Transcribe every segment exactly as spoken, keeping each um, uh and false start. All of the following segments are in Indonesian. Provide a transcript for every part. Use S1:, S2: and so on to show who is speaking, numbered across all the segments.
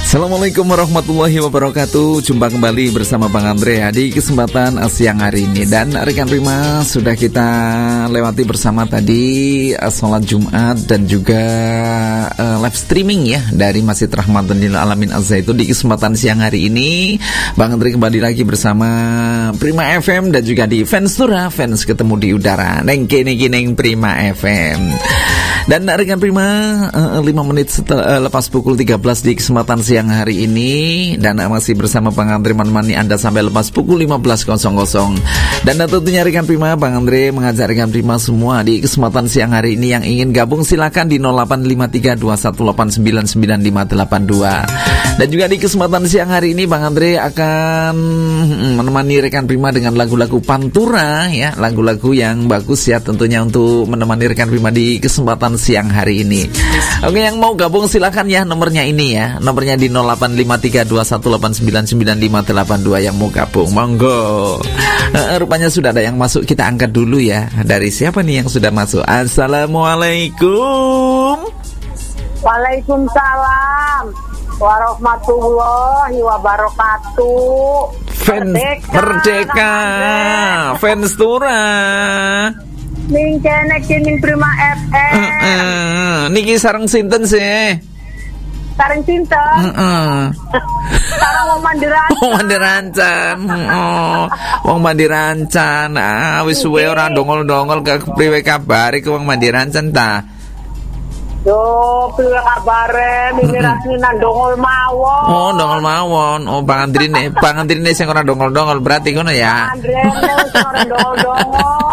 S1: Assalamualaikum warahmatullahi wabarakatuh. Jumpa kembali bersama Bang Andre ya, di kesempatan siang hari ini. Dan rekan Prima, sudah kita lewati bersama tadi uh, sholat Jumat dan juga uh, live streaming ya dari Masjid Rahmatan lil Alamin Az-Zaitun. Di kesempatan siang hari ini Bang Andre kembali lagi bersama Prima F M dan juga di Fans Tura, Fans ketemu di udara neng kene neng Prima F M. Dan rekan Prima, uh, lima menit setelah, uh, lepas pukul tiga belas di kesempatan siang hari ini, dan masih bersama Bang Andre menemani Anda sampai lepas pukul lima belas. Dan tentunya rekan Prima, Bang Andre mengajak rekan Prima semua di kesempatan siang hari ini yang ingin gabung silakan di nol delapan lima tiga dua satu delapan sembilan sembilan lima delapan dua. Dan juga di kesempatan siang hari ini Bang Andre akan menemani rekan Prima dengan lagu-lagu pantura ya, lagu-lagu yang bagus ya tentunya untuk menemani rekan Prima di kesempatan siang hari ini. Oke, yang mau gabung silakan ya, nomornya ini ya, nomornya di nol delapan lima tiga dua satu delapan sembilan sembilan lima delapan dua yang mau gabung. Monggo. Uh, rupanya sudah ada yang masuk, kita angkat dulu ya. Dari siapa nih yang sudah masuk? Assalamualaikum.
S2: Waalaikumsalam warahmatullahi wabarakatuh.
S1: Fans Merdeka, Merdeka. Fans Tura.
S2: Ning kene kini Prima F M.
S1: Uh, uh, niki sareng sinten sih?
S2: Sareng sinten?
S1: Heeh.
S2: Sareng wong Mandirancan.
S1: Wong Mandirancan. Oh, wong Mandirancan. Ah, wis suwe ora ndongol-ndongol ke priwe kabare ke wong Mandirancan ta?
S2: Yo, priwe kabare mimirasni nang dongol mawon.
S1: Oh, dongol mawon. Oh, Bang Andrine, Bang Andrine sing ora dongol-dongol berarti ngono ya.
S2: Andrine sing ora dongol-dongol.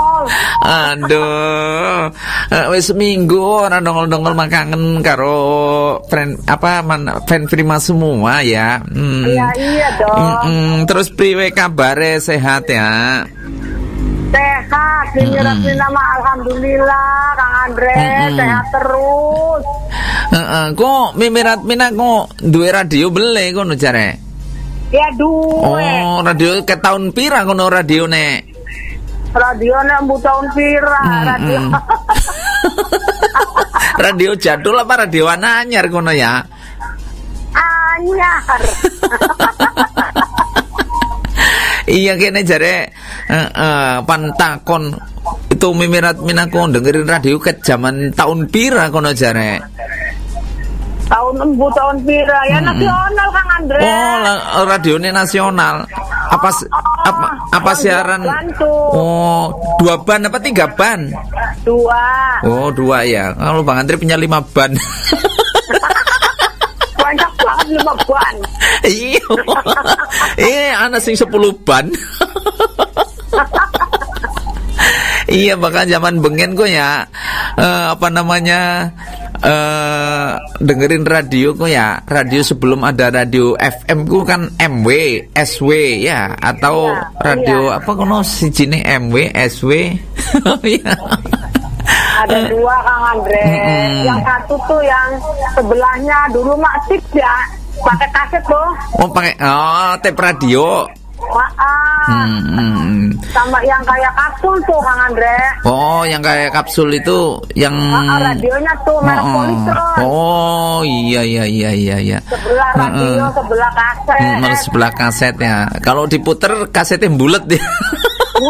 S1: Aduh, uh, wis seminggu orang dongol-dongol makangen karo friend apa man, fan Prima semua ya. Hmm.
S2: Iya iya dong.
S1: Mm-mm. Terus priwe kabare, sehat ya?
S2: Sehat, ini rasmi nama alhamdulillah Kang Andre. Mm-mm. Sehat terus.
S1: Heeh, uh, uh, kok mimirat mina kok duwe radio bele kono jare?
S2: Ya duwe.
S1: Oh, radio ke tahun pira kono radione?
S2: Radio nek mbu tahun pira, radio.
S1: Radio jadul apa radio anyar kono ya?
S2: Anyar.
S1: Iya kene jare uh, uh, pantakon itu mimirat minako dengerin radio ke zaman tahun pira kono jare.
S2: Tahun embu tahun pira ya, hmm. Nasional Kang Andre.
S1: Oh, radionya nasional. Apa oh, apa apa siaran? Oh, dua ban apa tiga ban?
S2: Dua.
S1: Oh, dua ya. Kalau Bang Andre punya lima ban.
S2: Banyak banget lima ban.
S1: Iya. Eh, ana sing sepuluh ban. Iya, bahkan zaman bengen kok ya. Uh, apa namanya? Uh, dengerin radio kok ya, radio sebelum ada radio F M ku kan M W, S W ya, atau iya, radio iya. Apa kono sijine M W, S W. Iya.
S2: Ada dua Kang Andre. Mm-hmm. Yang satu tuh yang sebelahnya dulu masih ya, pakai kaset tuh.
S1: Oh, pakai oh, tape radio.
S2: Maaf. Hmm. Sama yang kayak kapsul tuh Kang Andre.
S1: Oh, yang kayak kapsul itu yang
S2: oh, radionya tuh merek oh, Polytron.
S1: Oh, iya iya iya iya iya.
S2: Sebelah radio, uh, sebelah kaset.
S1: Hmm, sebelah kaset ya. Kalau diputer kasetnya bulat ya.